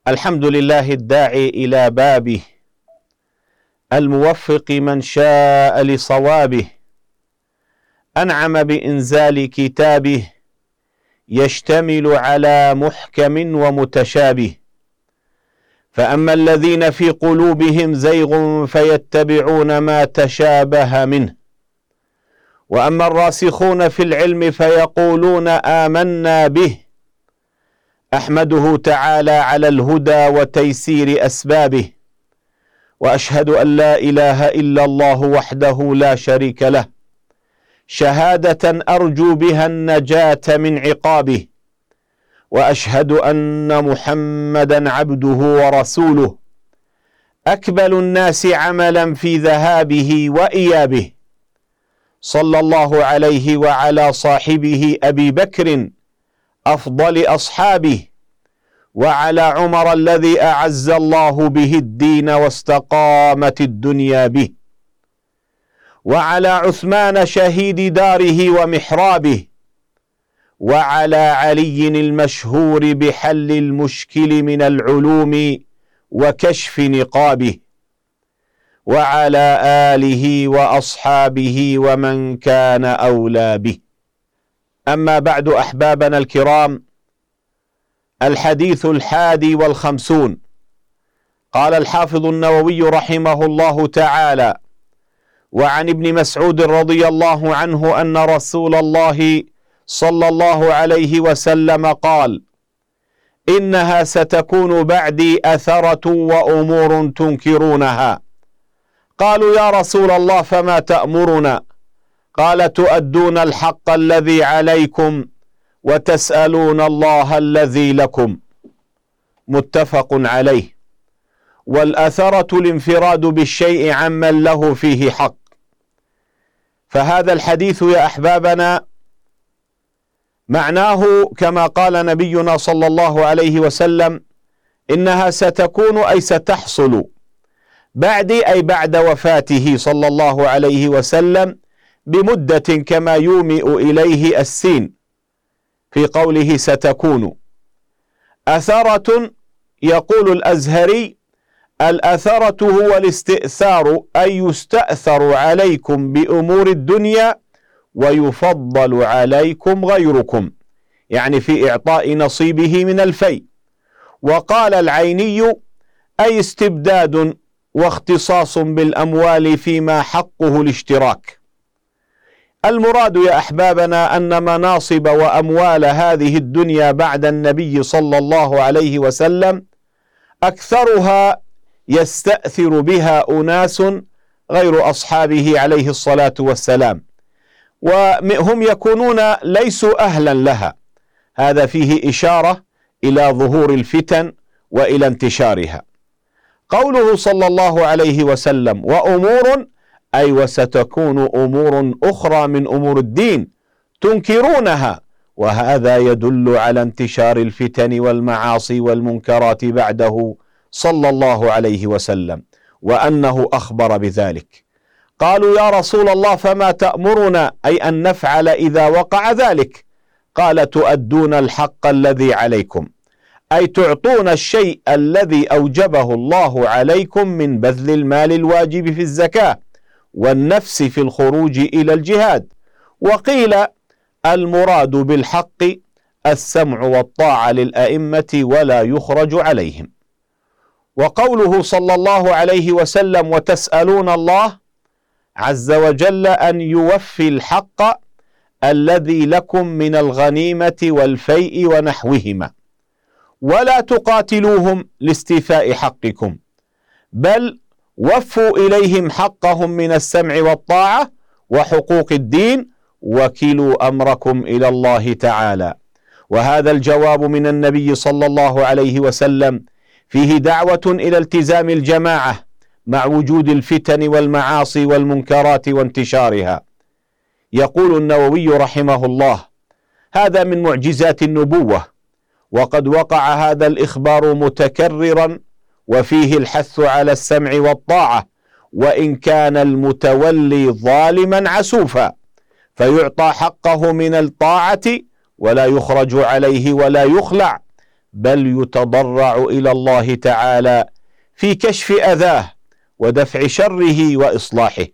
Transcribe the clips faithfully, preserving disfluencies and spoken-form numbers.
الحمد لله الداعي إلى بابه، الموفق من شاء لصوابه، أنعم بإنزال كتابه يشتمل على محكم ومتشابه. فأما الذين في قلوبهم زيغ فيتبعون ما تشابه منه، وأما الراسخون في العلم فيقولون آمنا به. أحمده تعالى على الهدى وتيسير أسبابه، وأشهد أن لا إله إلا الله وحده لا شريك له، شهادة أرجو بها النجاة من عقابه. وأشهد أن محمدا عبده ورسوله، أكبل الناس عملا في ذهابه وإيابه، صلى الله عليه وعلى صاحبه أبي بكر أفضل أصحابه، وعلى عمر الذي أعز الله به الدين واستقامت الدنيا به، وعلى عثمان شهيد داره ومحرابه، وعلى علي المشهور بحل المشكل من العلوم وكشف نقابه، وعلى آله وأصحابه ومن كان أولى به. أما بعد، أحبابنا الكرام، الحديث الحادي والخمسون. قال الحافظ النووي رحمه الله تعالى: وعن ابن مسعود رضي الله عنه أن رسول الله صلى الله عليه وسلم قال: إنها ستكون بعدي أثرة وأمور تنكرونها. قالوا: يا رسول الله فما تأمرنا؟ قال: تؤدون الحق الذي عليكم وتسألون الله الذي لكم. متفق عليه. والأثرة الانفراد بالشيء عمن له فيه حق. فهذا الحديث يا أحبابنا معناه كما قال نبينا صلى الله عليه وسلم: إنها ستكون أي ستحصل بعدي، أي بعد وفاته صلى الله عليه وسلم بمدة كما يومئ إليه السين في قوله ستكون. أثرة، يقول الأزهري: الأثرة هو الاستئثار، أي يستأثر عليكم بأمور الدنيا ويفضل عليكم غيركم، يعني في إعطاء نصيبه من الفيء. وقال العيني: أي استبداد واختصاص بالأموال فيما حقه الاشتراك. المراد يا أحبابنا أن مناصب وأموال هذه الدنيا بعد النبي صلى الله عليه وسلم أكثرها يستأثر بها أناس غير أصحابه عليه الصلاة والسلام، وهم يكونون ليسوا أهلا لها. هذا فيه إشارة إلى ظهور الفتن وإلى انتشارها. قوله صلى الله عليه وسلم: وأمور، أي وستكون أمور أخرى من أمور الدين تنكرونها، وهذا يدل على انتشار الفتن والمعاصي والمنكرات بعده صلى الله عليه وسلم، وأنه أخبر بذلك. قالوا: يا رسول الله فما تأمرنا؟ أي أن نفعل إذا وقع ذلك. قال: تؤدون الحق الذي عليكم، أي تعطون الشيء الذي أوجبه الله عليكم من بذل المال الواجب في الزكاة والنفس في الخروج إلى الجهاد. وقيل: المراد بالحق السمع والطاعة للأئمة ولا يخرج عليهم. وقوله صلى الله عليه وسلم: وتسألون الله عز وجل أن يوفي الحق الذي لكم من الغنيمة والفيء ونحوهما، ولا تقاتلوهم لاستيفاء حقكم، بل وفوا إليهم حقهم من السمع والطاعة وحقوق الدين، وكلوا أمركم إلى الله تعالى. وهذا الجواب من النبي صلى الله عليه وسلم فيه دعوة إلى التزام الجماعة مع وجود الفتن والمعاصي والمنكرات وانتشارها. يقول النووي رحمه الله: هذا من معجزات النبوة، وقد وقع هذا الإخبار متكررا، وفيه الحث على السمع والطاعة، وإن كان المتولي ظالما عسوفا، فيعطى حقه من الطاعة ولا يخرج عليه ولا يخلع، بل يتضرع إلى الله تعالى في كشف أذاه ودفع شره وإصلاحه.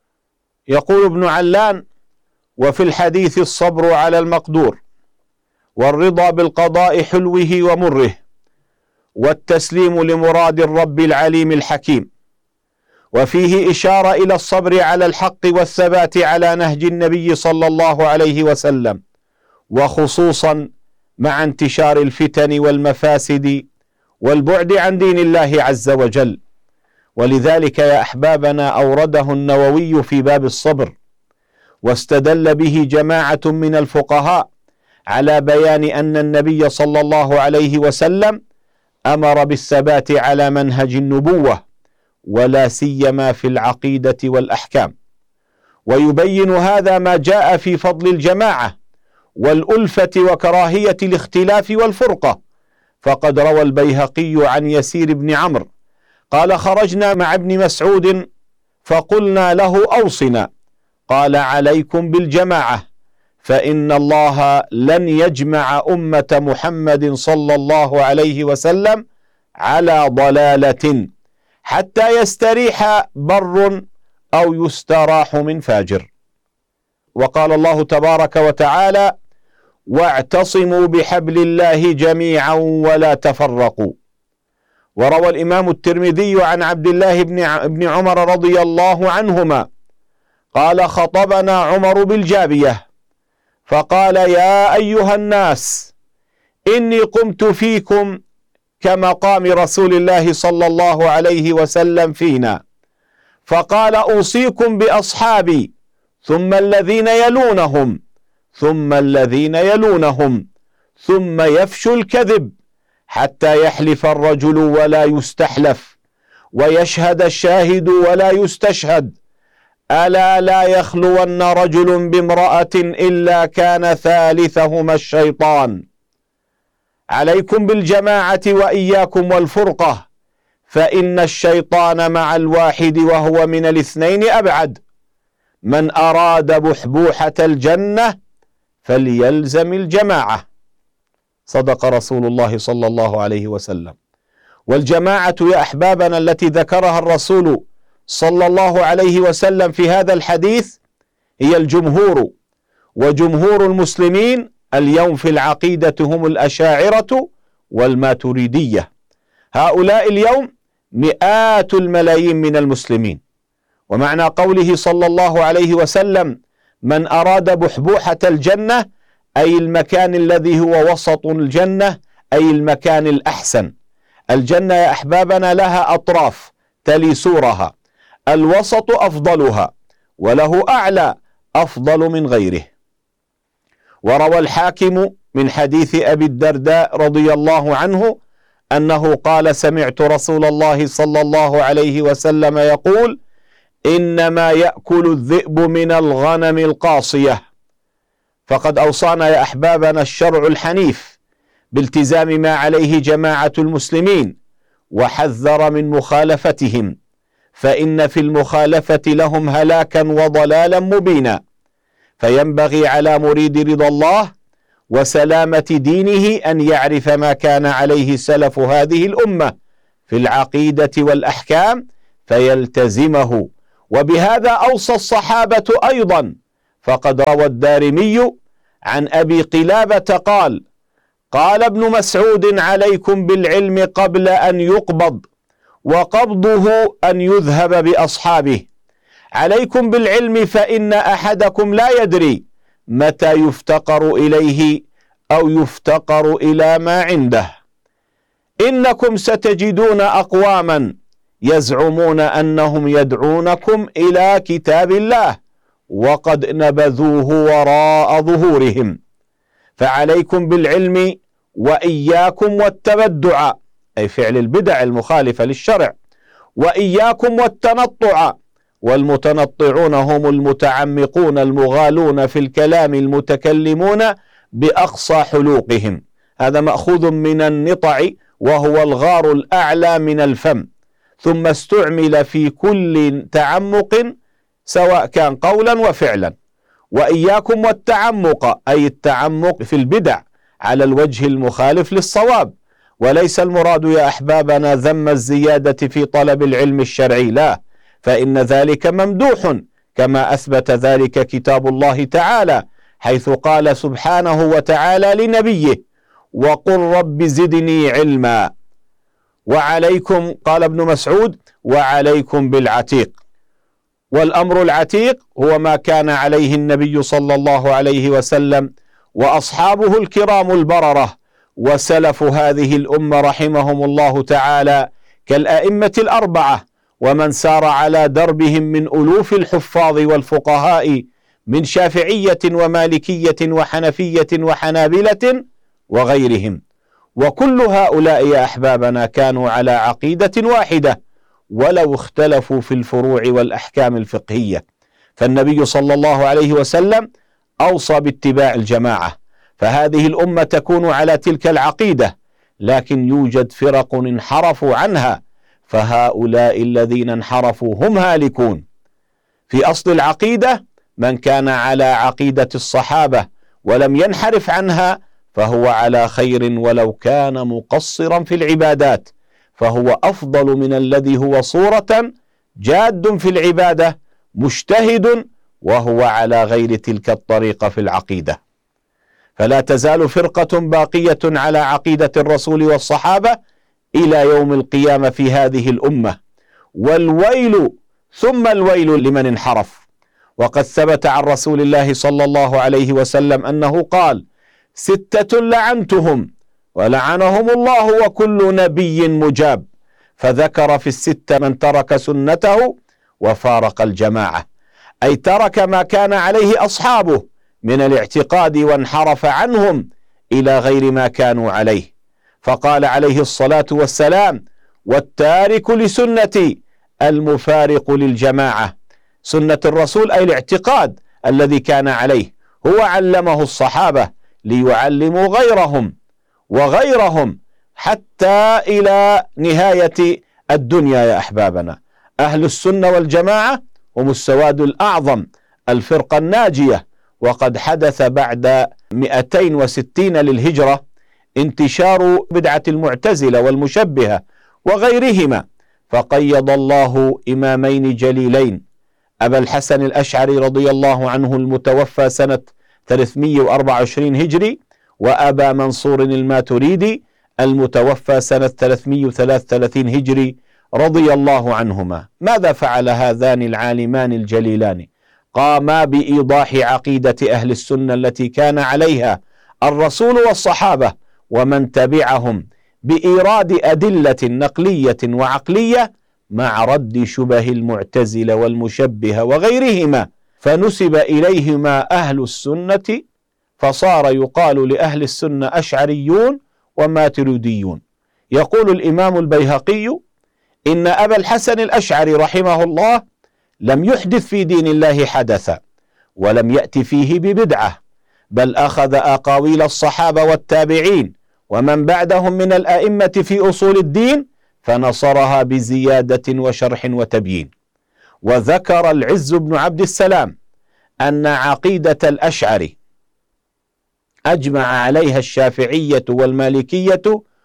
يقول ابن علان: وفي الحديث الصبر على المقدور، والرضا بالقضاء حلوه ومره، والتسليم لمراد الرب العليم الحكيم. وفيه إشارة إلى الصبر على الحق والثبات على نهج النبي صلى الله عليه وسلم، وخصوصا مع انتشار الفتن والمفاسد والبعد عن دين الله عز وجل. ولذلك يا أحبابنا أورده النووي في باب الصبر، واستدل به جماعة من الفقهاء على بيان أن النبي صلى الله عليه وسلم أمر بالثبات على منهج النبوة، ولا سيما في العقيدة والأحكام. ويبين هذا ما جاء في فضل الجماعة والألفة وكراهية الاختلاف والفرقة. فقد روى البيهقي عن يسير بن عمرو قال: خرجنا مع ابن مسعود فقلنا له: أوصنا. قال: عليكم بالجماعة، فإن الله لن يجمع أمة محمد صلى الله عليه وسلم على ضلالة حتى يستريح بر أو يستراح من فاجر. وقال الله تبارك وتعالى: واعتصموا بحبل الله جميعا ولا تفرقوا. وروى الإمام الترمذي عن عبد الله بن عمر رضي الله عنهما قال: خطبنا عمر بالجابية فقال: يا أيها الناس، إني قمت فيكم كمقام رسول الله صلى الله عليه وسلم فينا، فقال: أوصيكم بأصحابي، ثم الذين يلونهم، ثم الذين يلونهم، ثم يفشو الكذب حتى يحلف الرجل ولا يستحلف، ويشهد الشاهد ولا يستشهد، ألا لا يخلون رجل بامرأة إلا كان ثالثهما الشيطان. عليكم بالجماعة وإياكم والفرقة، فإن الشيطان مع الواحد وهو من الاثنين أبعد. من أراد بحبوحة الجنة فليلزم الجماعة. صدق رسول الله صلى الله عليه وسلم. والجماعة يا أحبابنا التي ذكرها الرسول صلى الله عليه وسلم في هذا الحديث هي الجمهور. وجمهور المسلمين اليوم في العقيدة هم الأشاعرة والماتريدية. هؤلاء اليوم مئات الملايين من المسلمين. ومعنى قوله صلى الله عليه وسلم: من أراد بحبوحة الجنة، أي المكان الذي هو وسط الجنة، أي المكان الأحسن. الجنة يا أحبابنا لها أطراف تلي سورها، الوسط أفضلها، وله أعلى أفضل من غيره. وروى الحاكم من حديث أبي الدرداء رضي الله عنه أنه قال: سمعت رسول الله صلى الله عليه وسلم يقول: إنما يأكل الذئب من الغنم القاصية. فقد أوصانا يا أحبابنا الشرع الحنيف بالتزام ما عليه جماعة المسلمين، وحذر من مخالفتهم، فإن في المخالفة لهم هلاكا وضلالا مبينا. فينبغي على مريد رضا الله وسلامة دينه أن يعرف ما كان عليه سلف هذه الأمة في العقيدة والأحكام فيلتزمه. وبهذا أوصى الصحابة أيضا، فقد روى الدارمي عن أبي قلابة قال: قال ابن مسعود: عليكم بالعلم قبل أن يقبض، وقبضه أن يذهب بأصحابه. عليكم بالعلم فإن أحدكم لا يدري متى يفتقر إليه أو يفتقر إلى ما عنده. إنكم ستجدون أقواما يزعمون أنهم يدعونكم إلى كتاب الله وقد نبذوه وراء ظهورهم. فعليكم بالعلم وإياكم والتبدع، أي فعل البدع المخالفة للشرع، وإياكم والتنطع، والمتنطعون هم المتعمقون المغالون في الكلام المتكلمون بأقصى حلوقهم. هذا مأخوذ من النطع، وهو الغار الأعلى من الفم، ثم استعمل في كل تعمق سواء كان قولا وفعلا. وإياكم والتعمق، أي التعمق في البدع على الوجه المخالف للصواب، وليس المراد يا أحبابنا ذم الزيادة في طلب العلم الشرعي، لا، فإن ذلك ممدوح كما أثبت ذلك كتاب الله تعالى، حيث قال سبحانه وتعالى لنبيه: وقل رب زدني علما. وعليكم، قال ابن مسعود: وعليكم بالعتيق. والأمر العتيق هو ما كان عليه النبي صلى الله عليه وسلم وأصحابه الكرام البررة وسلف هذه الأمة رحمهم الله تعالى كالأئمة الأربعة، ومن سار على دربهم من ألوف الحفاظ والفقهاء من شافعية ومالكية وحنفية وحنابلة وغيرهم. وكل هؤلاء يا أحبابنا كانوا على عقيدة واحدة ولو اختلفوا في الفروع والأحكام الفقهية. فالنبي صلى الله عليه وسلم أوصى باتباع الجماعة، فهذه الأمة تكون على تلك العقيدة، لكن يوجد فرق انحرفوا عنها، فهؤلاء الذين انحرفوا هم هالكون. في أصل العقيدة من كان على عقيدة الصحابة ولم ينحرف عنها فهو على خير ولو كان مقصرا في العبادات، فهو أفضل من الذي هو صورة جاد في العبادة مجتهد وهو على غير تلك الطريقة في العقيدة. فلا تزال فرقة باقية على عقيدة الرسول والصحابة إلى يوم القيامة في هذه الأمة، والويل ثم الويل لمن انحرف. وقد ثبت عن رسول الله صلى الله عليه وسلم أنه قال: ستة لعنتهم ولعنهم الله وكل نبي مجاب، فذكر في الستة من ترك سنته وفارق الجماعة، أي ترك ما كان عليه أصحابه من الاعتقاد وانحرف عنهم إلى غير ما كانوا عليه. فقال عليه الصلاة والسلام: والتارك لسنتي المفارق للجماعة. سنة الرسول أي الاعتقاد الذي كان عليه، هو علمه الصحابة ليعلموا غيرهم وغيرهم حتى إلى نهاية الدنيا يا أحبابنا. أهل السنة والجماعة هم السواد الأعظم، الفرقة الناجية. وقد حدث بعد مئتين وستين للهجرة انتشار بدعة المعتزلة والمشبهة وغيرهما، فقيض الله إمامين جليلين، أبا الحسن الأشعري رضي الله عنه المتوفى سنة ثلاثمئة وأربعة وعشرين هجري، وأبا منصور الماتريدي المتوفى سنة ثلاثمئة وثلاثة وثلاثين هجري رضي الله عنهما. ماذا فعل هذان العالمان الجليلان؟ قاما بإيضاح عقيدة أهل السنة التي كان عليها الرسول والصحابة ومن تبعهم، بإيراد أدلة نقلية وعقلية مع رد شبه المعتزلة والمشبهة وغيرهما، فنسب إليهما أهل السنة، فصار يقال لأهل السنة أشعريون وماتريديون. يقول الإمام البيهقي: إن أبا الحسن الأشعري رحمه الله لم يحدث في دين الله حدثا، ولم يأت فيه ببدعة، بل أخذ أقاويل الصحابة والتابعين ومن بعدهم من الأئمة في أصول الدين فنصرها بزيادة وشرح وتبيين. وذكر العز بن عبد السلام أن عقيدة الأشعري أجمع عليها الشافعية والمالكية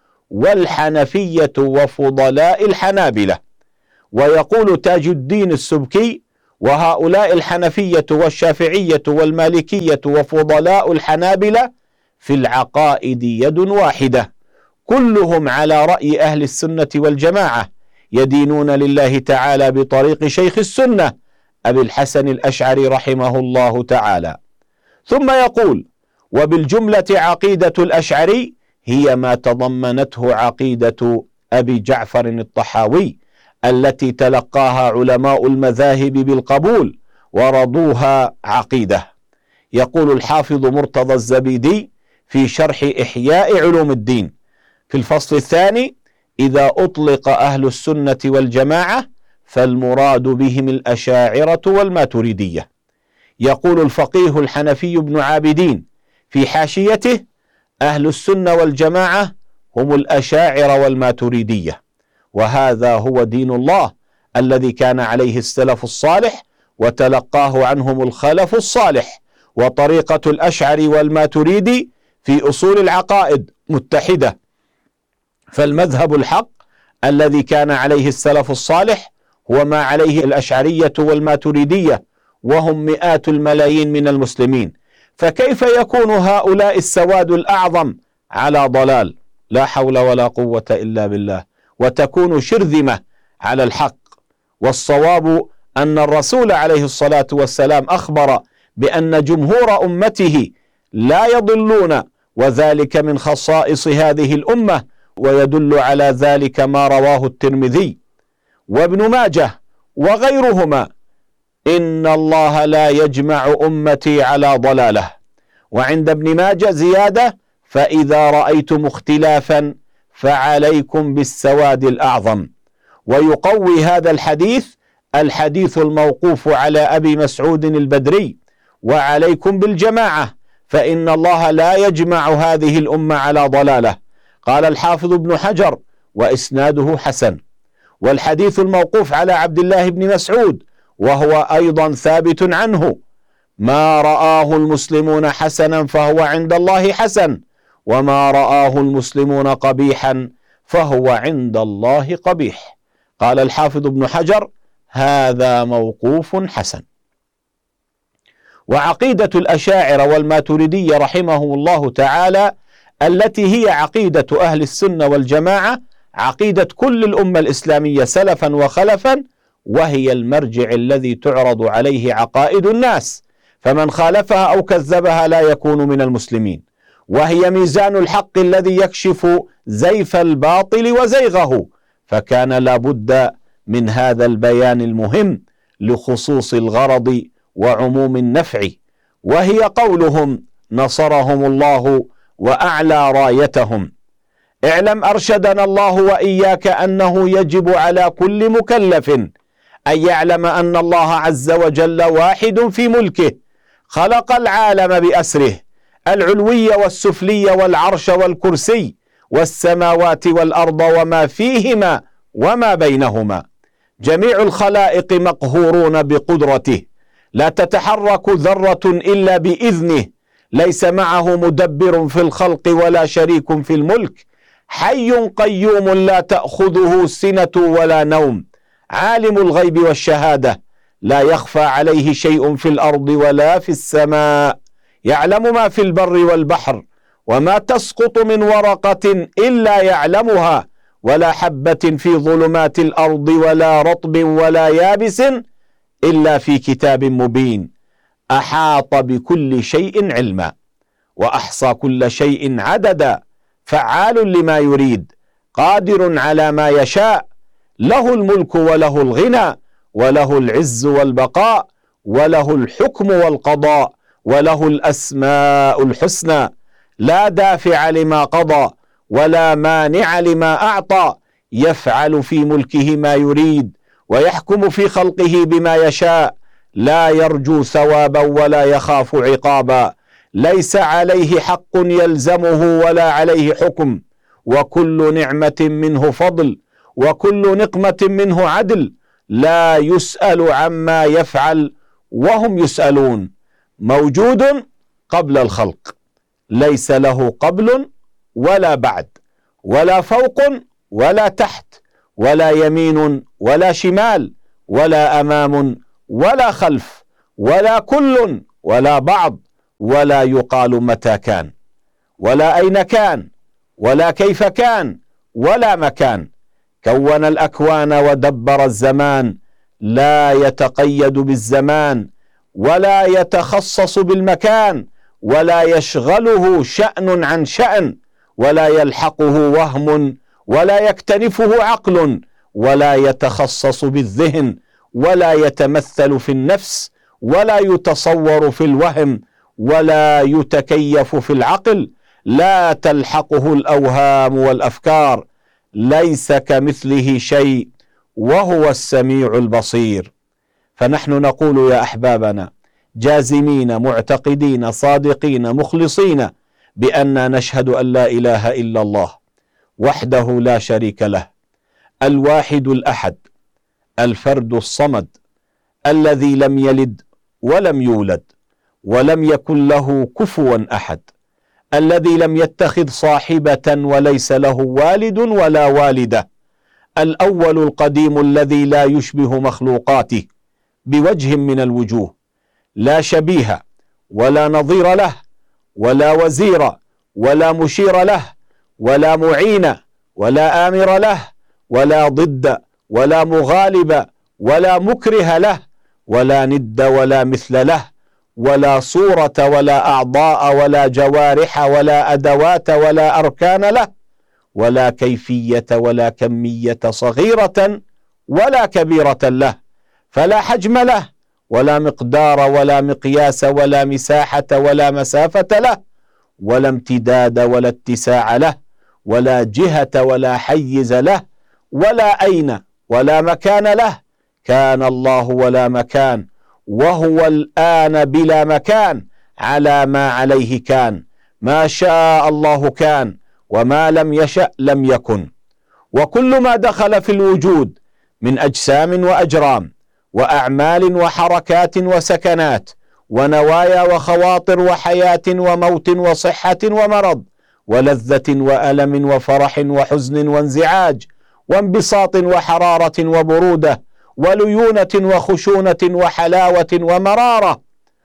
والحنفية وفضلاء الحنابلة. ويقول تاج الدين السبكي: وهؤلاء الحنفية والشافعية والمالكية وفضلاء الحنابلة في العقائد يد واحدة، كلهم على رأي أهل السنة والجماعة، يدينون لله تعالى بطريق شيخ السنة أبي الحسن الأشعري رحمه الله تعالى. ثم يقول: وبالجملة عقيدة الأشعري هي ما تضمنته عقيدة أبي جعفر الطحاوي التي تلقاها علماء المذاهب بالقبول ورضوها عقيدة. يقول الحافظ مرتضى الزبيدي في شرح إحياء علوم الدين في الفصل الثاني: إذا أطلق أهل السنة والجماعة فالمراد بهم الأشاعرة والماتريدية. يقول الفقيه الحنفي بن عابدين في حاشيته: أهل السنة والجماعة هم الأشاعرة والماتريدية، وهذا هو دين الله الذي كان عليه السلف الصالح وتلقاه عنهم الخلف الصالح. وطريقة الأشعري والماتريدي في أصول العقائد متحدة، فالمذهب الحق الذي كان عليه السلف الصالح هو ما عليه الأشعرية والماتريدية، وهم مئات الملايين من المسلمين. فكيف يكون هؤلاء السواد الأعظم على ضلال؟ لا حول ولا قوة إلا بالله. وتكون شرذمة على الحق. والصواب أن الرسول عليه الصلاة والسلام أخبر بأن جمهور أمته لا يضلون، وذلك من خصائص هذه الأمة، ويدل على ذلك ما رواه الترمذي وابن ماجه وغيرهما: إن الله لا يجمع أمتي على ضلالة. وعند ابن ماجه زيادة: فإذا رأيتم اختلافا فعليكم بالسواد الأعظم. ويقوي هذا الحديث الحديث الموقوف على أبي مسعود البدري: وعليكم بالجماعة فإن الله لا يجمع هذه الأمة على ضلالة. قال الحافظ ابن حجر: وإسناده حسن. والحديث الموقوف على عبد الله بن مسعود وهو أيضا ثابت عنه: ما رآه المسلمون حسنا فهو عند الله حسن، وما رآه المسلمون قبيحا فهو عند الله قبيح. قال الحافظ ابن حجر: هذا موقوف حسن. وعقيدة الأشاعرة والماتريدية رحمهم الله تعالى، التي هي عقيدة أهل السنة والجماعة، عقيدة كل الأمة الإسلامية سلفا وخلفا، وهي المرجع الذي تعرض عليه عقائد الناس، فمن خالفها أو كذبها لا يكون من المسلمين. وهي ميزان الحق الذي يكشف زيف الباطل وزيغه، فكان لابد من هذا البيان المهم لخصوص الغرض وعموم النفع، وهي قولهم: نصرهم الله وأعلى رايتهم. اعلم أرشدنا الله وإياك أنه يجب على كل مكلف أن يعلم أن الله عز وجل واحد في ملكه، خلق العالم بأسره، العلوي والسفلي والعرش والكرسي والسماوات والأرض وما فيهما وما بينهما. جميع الخلائق مقهورون بقدرته، لا تتحرك ذرة إلا بإذنه، ليس معه مدبر في الخلق ولا شريك في الملك، حي قيوم لا تأخذه سنة ولا نوم، عالم الغيب والشهادة، لا يخفى عليه شيء في الأرض ولا في السماء، يعلم ما في البر والبحر، وما تسقط من ورقة إلا يعلمها، ولا حبة في ظلمات الأرض ولا رطب ولا يابس إلا في كتاب مبين. أحاط بكل شيء علما، وأحصى كل شيء عددا، فعال لما يريد، قادر على ما يشاء، له الملك وله الغنى وله العز والبقاء وله الحكم والقضاء وله الأسماء الحسنى، لا دافع لما قضى ولا مانع لما أعطى، يفعل في ملكه ما يريد ويحكم في خلقه بما يشاء، لا يرجو ثوابا ولا يخاف عقابا، ليس عليه حق يلزمه ولا عليه حكم، وكل نعمة منه فضل وكل نقمة منه عدل، لا يسأل عما يفعل وهم يسألون، موجود قبل الخلق، ليس له قبل ولا بعد، ولا فوق ولا تحت، ولا يمين ولا شمال، ولا أمام ولا خلف، ولا كل ولا بعض، ولا يقال متى كان، ولا أين كان، ولا كيف كان، ولا مكان. كون الأكوان ودبر الزمان، لا يتقيد بالزمان ولا يتخصص بالمكان، ولا يشغله شأن عن شأن، ولا يلحقه وهم ولا يكتنفه عقل، ولا يتخصص بالذهن ولا يتمثل في النفس، ولا يتصور في الوهم، ولا يتكيف في العقل، لا تلحقه الأوهام والأفكار، ليس كمثله شيء وهو السميع البصير. فنحن نقول يا أحبابنا جازمين معتقدين صادقين مخلصين بأننا نشهد أن لا إله إلا الله وحده لا شريك له، الواحد الأحد، الفرد الصمد، الذي لم يلد ولم يولد ولم يكن له كفوا أحد، الذي لم يتخذ صاحبة وليس له والد ولا والدة، الأول القديم الذي لا يشبه مخلوقاته بوجه من الوجوه، لا شبيه ولا نظير له ولا وزير ولا مشير له ولا معين ولا آمر له ولا ضد ولا مغالب ولا مكره له ولا ند ولا مثل له، ولا صورة ولا أعضاء ولا جوارح ولا أدوات ولا أركان له، ولا كيفية ولا كمية صغيرة ولا كبيرة له، فلا حجم له ولا مقدار ولا مقياس ولا مساحة ولا مسافة له، ولا امتداد ولا اتساع له، ولا جهة ولا حيز له، ولا أين ولا مكان له. كان الله ولا مكان، وهو الآن بلا مكان، على ما عليه كان، ما شاء الله كان، وما لم يشأ لم يكن. وكل ما دخل في الوجود من أجسام وأجرام وأعمال وحركات وسكنات ونوايا وخواطر وحياة وموت وصحة ومرض ولذة وألم وفرح وحزن وانزعاج وانبساط وحرارة وبرودة وليونة وخشونة وحلاوة ومرارة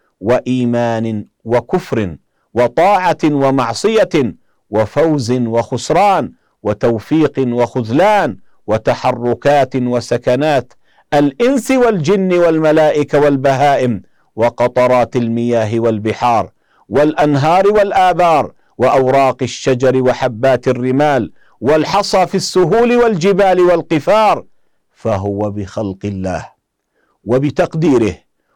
وإيمان وكفر وطاعة ومعصية وفوز وخسران وتوفيق وخذلان وتحركات وسكنات، الإنس والجن والملائكة والبهائم وقطرات المياه والبحار والأنهار والآبار وأوراق الشجر وحبات الرمال والحصى في السهول والجبال والقفار، فهو بخلق الله وبتقديره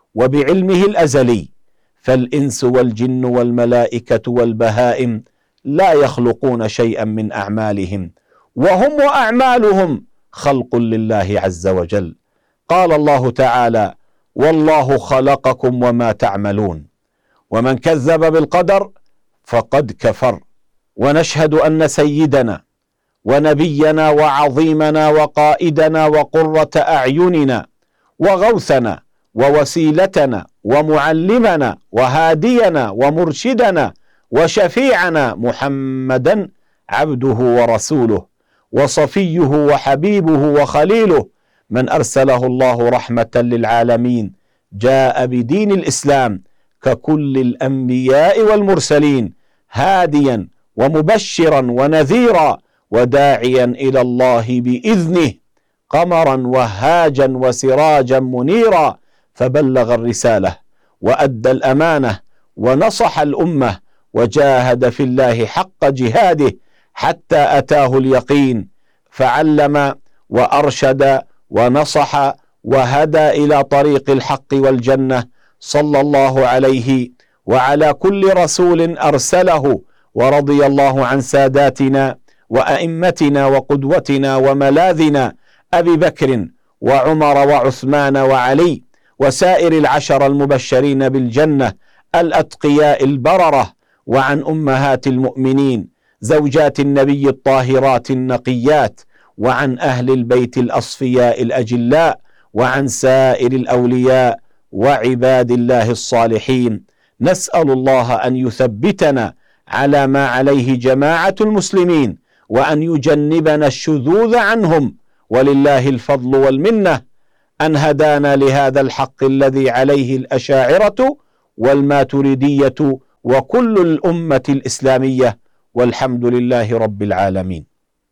وبعلمه الأزلي. فالإنس والجن والملائكة والبهائم لا يخلقون شيئا من أعمالهم، وهم وأعمالهم خلق لله عز وجل. قال الله تعالى: والله خلقكم وما تعملون. ومن كذب بالقدر فقد كفر. ونشهد أن سيدنا ونبينا وعظيمنا وقائدنا وقرة أعيننا وغوثنا ووسيلتنا ومعلمنا وهادينا ومرشدنا وشفيعنا محمدا عبده ورسوله وصفيه وحبيبه وخليله، من أرسله الله رحمة للعالمين، جاء بدين الإسلام ككل الأنبياء والمرسلين، هاديا ومبشرا ونذيرا وداعيا إلى الله بإذنه، قمرا وهاجا وسراجا منيرا، فبلغ الرسالة وأدى الأمانة ونصح الأمة وجاهد في الله حق جهاده حتى أتاه اليقين، فعلم وأرشد ونصح وهدى إلى طريق الحق والجنة، صلى الله عليه وعلى كل رسول أرسله. ورضي الله عن ساداتنا وأئمتنا وقدوتنا وملاذنا أبي بكر وعمر وعثمان وعلي وسائر العشر المبشرين بالجنة الأتقياء البررة، وعن أمهات المؤمنين زوجات النبي الطاهرات النقيات، وعن أهل البيت الأصفياء الأجلاء، وعن سائر الأولياء وعباد الله الصالحين. نسأل الله أن يثبتنا على ما عليه جماعة المسلمين، وأن يجنبنا الشذوذ عنهم، ولله الفضل والمنة أن هدانا لهذا الحق الذي عليه الأشاعرة والماتريدية وكل الأمة الإسلامية، والحمد لله رب العالمين.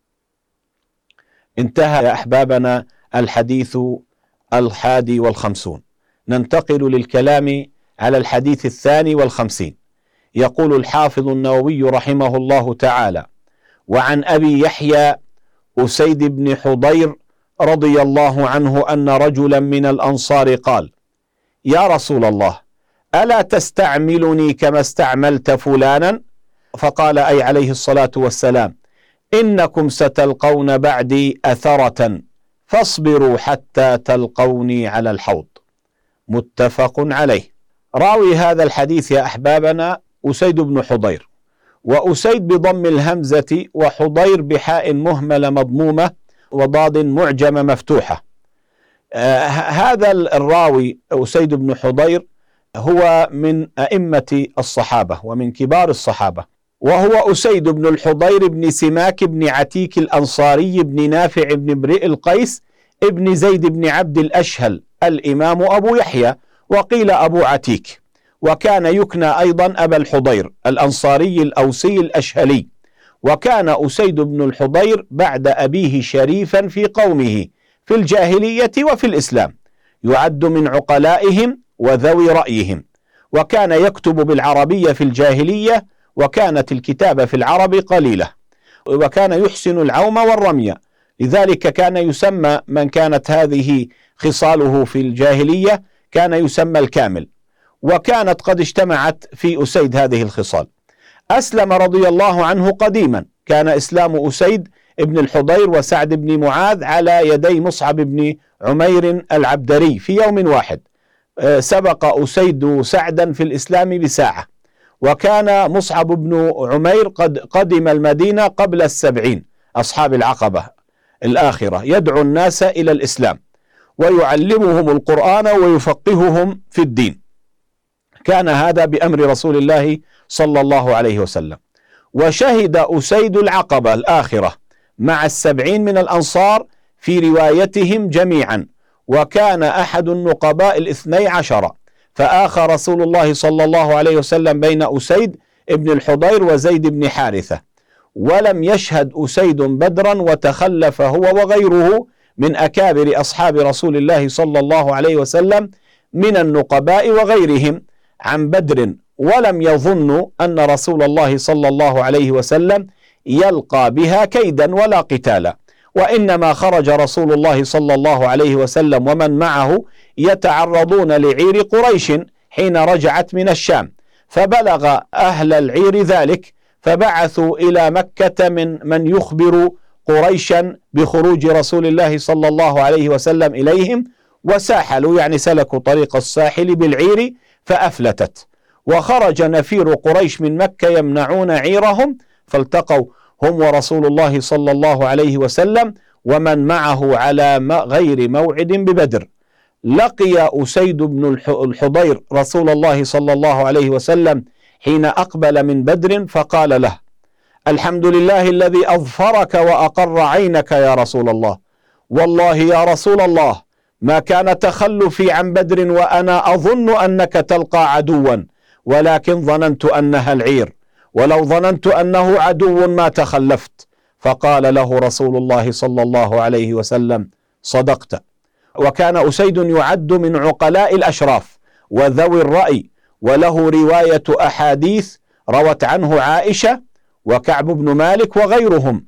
انتهى يا أحبابنا الحديث الحادي والخمسون، ننتقل للكلام على الحديث الثاني والخمسين. يقول الحافظ النووي رحمه الله تعالى: وعن أبي يحيى أسيد بن حضير رضي الله عنه أن رجلا من الأنصار قال: يا رسول الله، ألا تستعملني كما استعملت فلانا؟ فقال أي عليه الصلاة والسلام: إنكم ستلقون بعدي أثرة، فاصبروا حتى تلقوني على الحوض. متفق عليه. راوي هذا الحديث يا أحبابنا أسيد بن حضير، وأسيد بضم الهمزة، وحضير بحاء مهملة مضمومة وضاد معجمة مفتوحة. آه هذا الراوي أسيد بن حضير هو من أئمة الصحابة ومن كبار الصحابة، وهو أسيد بن الحضير بن سماك بن عتيك الأنصاري بن نافع بن امرئ القيس ابن زيد بن عبد الأشهل الإمام أبو يحيى، وقيل أبو عتيك، وكان يكنى أيضا أبا الحضير الأنصاري الأوسي الأشهلي. وكان أسيد بن الحضير بعد أبيه شريفا في قومه في الجاهلية وفي الإسلام، يعد من عقلائهم وذوي رأيهم، وكان يكتب بالعربية في الجاهلية، وكانت الكتابة في العرب قليلة، وكان يحسن العوم والرمي، لذلك كان يسمى من كانت هذه خصاله في الجاهلية كان يسمى الكامل، وكانت قد اجتمعت في أسيد هذه الخصال. أسلم رضي الله عنه قديما، كان إسلام أسيد ابن الحضير وسعد بن معاذ على يدي مصعب بن عمير العبدري في يوم واحد، سبق أسيد سعدا في الإسلام بساعة، وكان مصعب بن عمير قد قدم المدينة قبل السبعين أصحاب العقبة الآخرة، يدعو الناس إلى الإسلام ويعلمهم القرآن ويفقههم في الدين، كان هذا بأمر رسول الله صلى الله عليه وسلم. وشهد أسيد العقبة الآخرة مع السبعين من الأنصار في روايتهم جميعا، وكان أحد النقباء الاثني عشر، فآخى رسول الله صلى الله عليه وسلم بين أسيد ابن الحضير وزيد بن حارثة، ولم يشهد أسيد بدرا، وتخلف هو وغيره من أكابر أصحاب رسول الله صلى الله عليه وسلم من النقباء وغيرهم عن بدر، ولم يظنوا أن رسول الله صلى الله عليه وسلم يلقى بها كيدا ولا قتالا، وإنما خرج رسول الله صلى الله عليه وسلم ومن معه يتعرضون لعير قريش حين رجعت من الشام، فبلغ أهل العير ذلك، فبعثوا إلى مكة من من يخبر قريشا بخروج رسول الله صلى الله عليه وسلم إليهم، وساحلوا يعني سلكوا طريق الساحل بالعير فأفلتت، وخرج نفير قريش من مكة يمنعون عيرهم، فالتقوا هم ورسول الله صلى الله عليه وسلم ومن معه على غير موعد ببدر. لقي أسيد بن الحضير رسول الله صلى الله عليه وسلم حين أقبل من بدر، فقال له: الحمد لله الذي أظفرك وأقر عينك يا رسول الله، والله يا رسول الله ما كان تخلفي عن بدر وأنا أظن أنك تلقى عدوا، ولكن ظننت أنها العير، ولو ظننت أنه عدو ما تخلفت. فقال له رسول الله صلى الله عليه وسلم: صدقت. وكان أسيد يعد من عقلاء الأشراف وذوي الرأي، وله رواية أحاديث روت عنه عائشة وكعب بن مالك وغيرهم،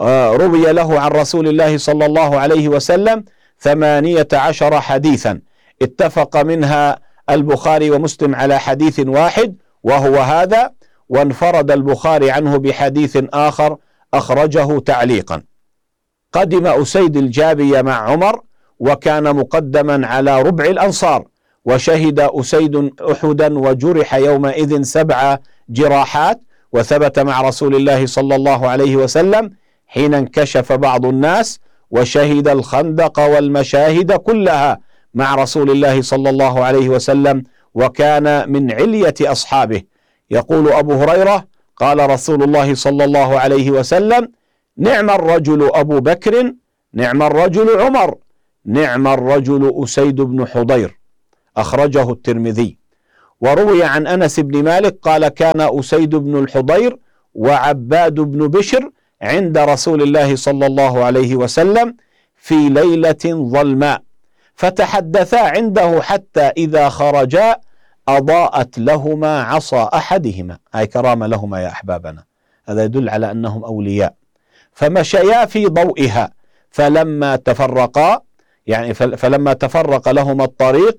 روي له عن رسول الله صلى الله عليه وسلم ثمانية عشر حديثا، اتفق منها البخاري ومسلم على حديث واحد وهو هذا، وانفرد البخاري عنه بحديث آخر أخرجه تعليقا. قدم أسيد الجابية مع عمر، وكان مقدما على ربع الأنصار، وشهد أسيد أحدا وجرح يومئذ سبع جراحات، وثبت مع رسول الله صلى الله عليه وسلم حين انكشف بعض الناس، وشهد الخندق والمشاهد كلها مع رسول الله صلى الله عليه وسلم، وكان من علية أصحابه. يقول أبو هريرة: قال رسول الله صلى الله عليه وسلم: نعم الرجل أبو بكر، نعم الرجل عمر، نعم الرجل أسيد بن حضير، أخرجه الترمذي. وروي عن أنس بن مالك قال: كان أسيد بن الحضير وعباد بن بشر عند رسول الله صلى الله عليه وسلم في ليلة ظلماء، فتحدثا عنده حتى إذا خرجا أضاءت لهما عصا أحدهما، أي كرامة لهما يا أحبابنا، هذا يدل على أنهم أولياء، فمشيا في ضوئها، فلما تفرقا يعني فلما تفرق لهما الطريق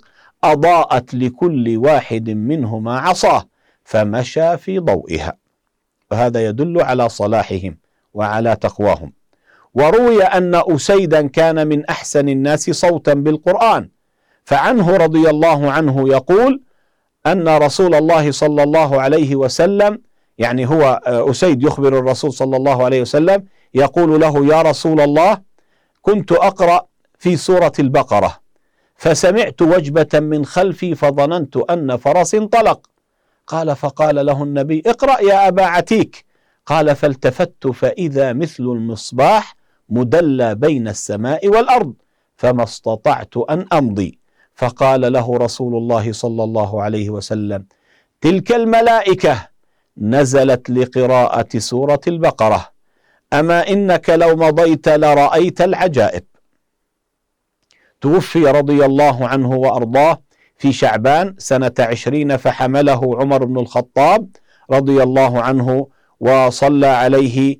أضاءت لكل واحد منهما عصاه فمشى في ضوئها، وهذا يدل على صلاحهم وعلى تقواهم. وروي أن أسيدا كان من أحسن الناس صوتا بالقرآن، فعنه رضي الله عنه يقول أن رسول الله صلى الله عليه وسلم، يعني هو أسيد يخبر الرسول صلى الله عليه وسلم يقول له: يا رسول الله كنت أقرأ في سورة البقرة فسمعت وجبة من خلفي فظننت أن فرس انطلق، قال فقال له النبي اقرأ يا أبا عتيك. قال فالتفت فإذا مثل المصباح مدلى بين السماء والأرض فما استطعت أن أمضي. فقال له رسول الله صلى الله عليه وسلم تلك الملائكة نزلت لقراءة سورة البقرة، أما إنك لو مضيت لرأيت العجائب. توفي رضي الله عنه وأرضاه في شعبان سنة عشرين، فحمله عمر بن الخطاب رضي الله عنه وصلى عليه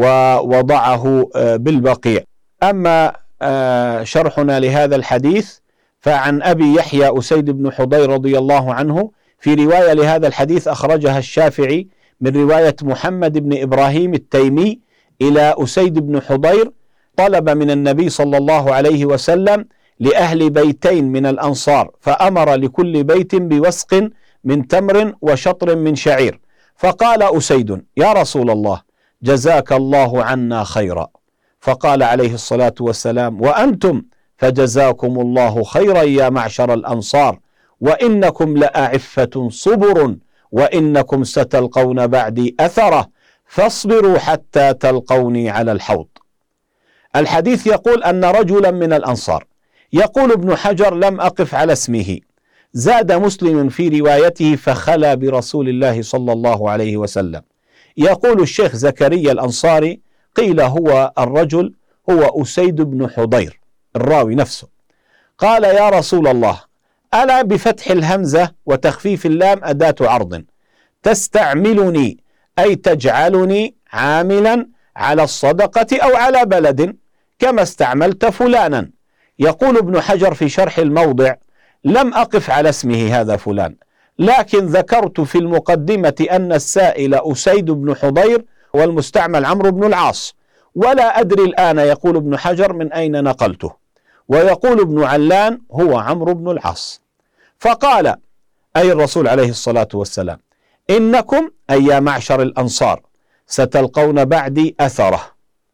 ووضعه بالبقيع. أما شرحنا لهذا الحديث فعن أبي يحيى أسيد بن حضير رضي الله عنه في رواية لهذا الحديث أخرجها الشافعي من رواية محمد بن إبراهيم التيمي إلى أسيد بن حضير، طلب من النبي صلى الله عليه وسلم لأهل بيتين من الأنصار، فأمر لكل بيت بوسق من تمر وشطر من شعير. فقال أسيد يا رسول الله جزاك الله عنا خيرا. فقال عليه الصلاة والسلام وأنتم فجزاكم الله خيرا يا معشر الأنصار، وإنكم لأعفة صبر، وإنكم ستلقون بعدي أثرة، فاصبروا حتى تلقوني على الحوض. الحديث يقول أن رجلا من الأنصار، يقول ابن حجر لم أقف على اسمه، زاد مسلم في روايته فخلى برسول الله صلى الله عليه وسلم. يقول الشيخ زكريا الأنصاري قيل هو الرجل هو أسيد بن حضير الراوي نفسه. قال يا رسول الله ألا بفتح الهمزة وتخفيف اللام أداة عرض تستعملني أي تجعلني عاملا على الصدقة أو على بلد كما استعملت فلانا. يقول ابن حجر في شرح الموضع لم أقف على اسمه هذا فلان، لكن ذكرت في المقدمة أن السائل أسيد بن حضير والمستعمل عمرو بن العاص، ولا أدري الآن يقول ابن حجر من أين نقلته، ويقول ابن علان هو عمرو بن العاص. فقال أي الرسول عليه الصلاة والسلام إنكم أي يا معشر الأنصار ستلقون بعدي أثره،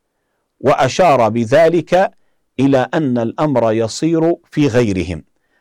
وأشار بذلك إلى أن الأمر يصير في غيرهم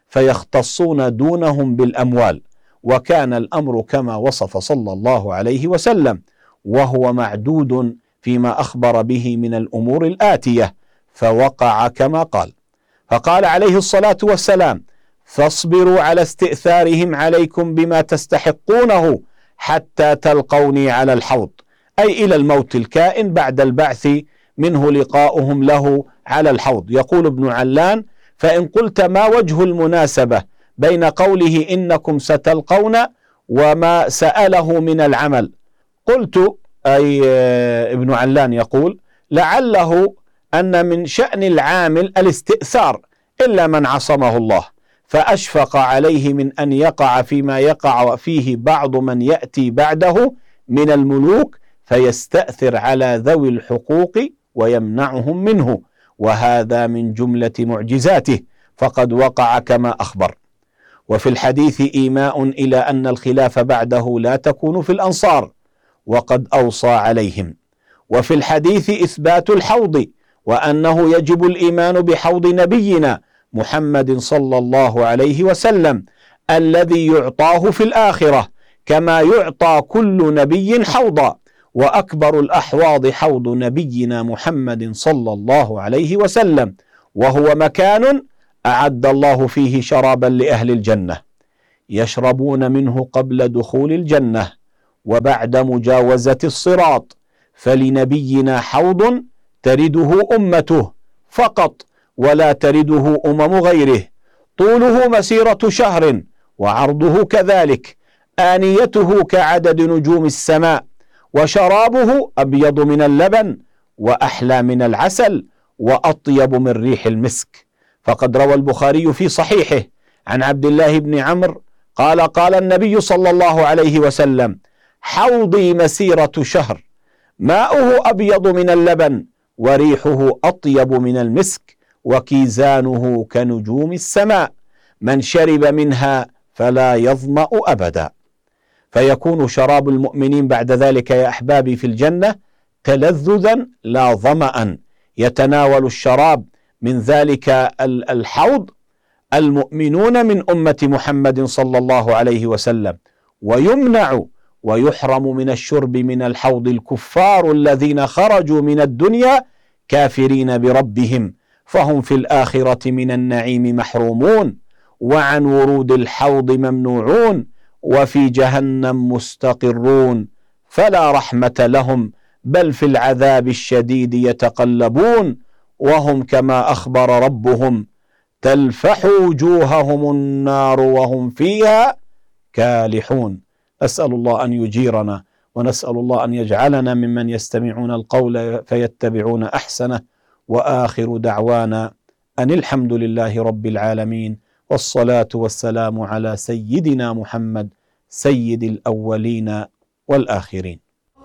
فيختصون دونهم بالأموال، وكان الأمر كما وصف صلى الله عليه وسلم، وهو معدود فيما أخبر به من الأمور الآتية، فوقع كما قال. فقال عليه الصلاة والسلام فاصبروا على استئثارهم عليكم بما تستحقونه حتى تلقوني على الحوض، أي إلى الموت الكائن بعد البعث منه لقاؤهم له على الحوض. يقول ابن علان فإن قلت ما وجه المناسبة بين قوله إنكم ستلقون وما سأله من العمل، قلت أي ابن علان يقول لعله أن من شأن العامل الاستئثار إلا من عصمه الله، فأشفق عليه من أن يقع فيما يقع فيه بعض من يأتي بعده من الملوك فيستأثر على ذوي الحقوق ويمنعهم منه، وهذا من جملة معجزاته فقد وقع كما أخبر. وفي الحديث إيماء إلى أن الخلاف بعده لا تكون في الأنصار وقد أوصى عليهم. وفي الحديث إثبات الحوض وأنه يجب الإيمان بحوض نبينا محمد صلى الله عليه وسلم الذي يعطاه في الآخرة كما يعطى كل نبي حوضا، وأكبر الأحواض حوض نبينا محمد صلى الله عليه وسلم، وهو مكان أعد الله فيه شرابا لأهل الجنة يشربون منه قبل دخول الجنة وبعد مجاوزة الصراط، فلنبينا حوض ترده أمته فقط ولا ترده أمم غيره، طوله مسيرة شهر وعرضه كذلك، آنيته كعدد نجوم السماء، وشرابه أبيض من اللبن وأحلى من العسل وأطيب من ريح المسك. فقد روى البخاري في صحيحه عن عبد الله بن عمرو قال قال النبي صلى الله عليه وسلم حوضي مسيرة شهر ماؤه أبيض من اللبن وريحه أطيب من المسك وكيزانه كنجوم السماء، من شرب منها فلا يظمأ أبدا. فيكون شراب المؤمنين بعد ذلك يا أحبابي في الجنة تلذذا لا ظمأ، يتناول الشراب من ذلك الحوض المؤمنون من أمة محمد صلى الله عليه وسلم، ويمنع ويحرم من الشرب من الحوض الكفار الذين خرجوا من الدنيا كافرين بربهم، فهم في الآخرة من النعيم محرومون، وعن ورود الحوض ممنوعون، وفي جهنم مستقرون، فلا رحمة لهم، بل في العذاب الشديد يتقلبون، وهم كما أخبر ربهم تلفح وجوههم النار وهم فيها كالحون. أسأل الله أن يجيرنا، ونسأل الله أن يجعلنا ممن يستمعون القول فيتبعون أحسنه، وآخر دعوانا أن الحمد لله رب العالمين، والصلاة والسلام على سيدنا محمد سيد الأولين والآخرين.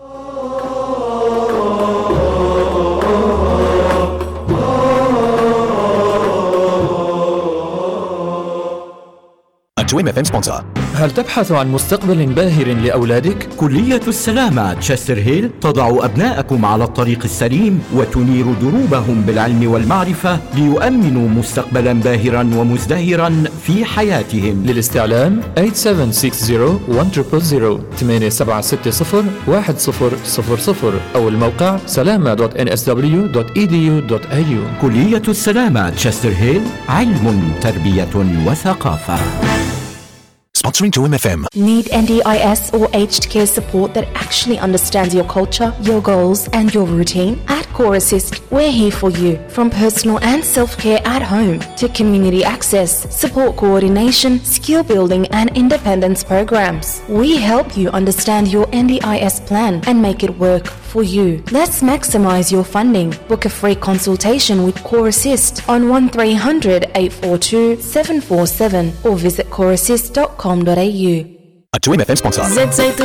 هل تبحث عن مستقبل باهر لأولادك؟ كلية السلامة تشستر هيل تضع أبناءكم على الطريق السليم وتنير دروبهم بالعلم والمعرفة ليؤمنوا مستقبلا باهرا ومزدهرا في حياتهم. للاستعلام ثمانية سبعة ستة صفر واحد صفر صفر ثمانية سبعة ستة صفر واحد صفر صفر صفر أو الموقع سلامة دوت إن إس دبليو دوت إي دي يو دوت إيه يو. كلية السلامة تشستر هيل، علم، تربية وثقافة. Sponsoring two M F M. Need N D I S or aged care support that actually understands your culture, your goals, and your routine? At Core Assist, we're here for you. From personal and self-care at home to community access, support coordination, skill building, and independence programs. We help you understand your N D I S plan and make it work for you. Let's maximize your funding. Book a free consultation with Core Assist on one three hundred eight four two seven four seven or visit core assist dot com dot a u. A two M F M sponsor.